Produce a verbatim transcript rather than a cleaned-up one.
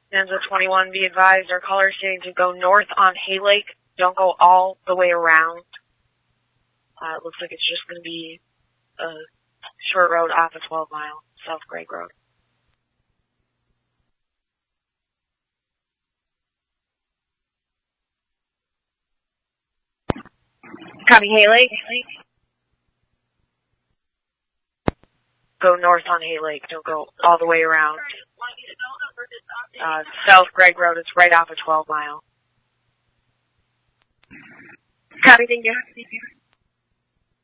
Stanza twenty-one, be advised, our caller is stating to go north on Hay Lake. Don't go all the way around. Uh, it looks like it's just going to be a short road off a twelve mile, South Greg Road. Copy, Hay Lake. Go north on Hay Lake. Don't go all the way around. Uh, South Greg Road, it's right off a twelve mile. Copy, thank you.